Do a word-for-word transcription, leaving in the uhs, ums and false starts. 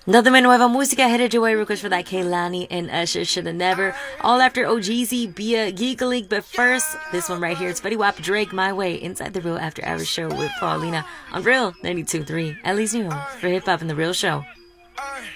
Nothing but nueva música, headed your way. Request for that Kehlani and Usher, Shoulda Never. All after O G Z, Bia, Geek League. But first, this one right here. It's Fetty Wap, Drake, My Way, inside the Real After Hours show with Paulina on Real ninety-two point three. At least you know, for hip hop and the Real Show.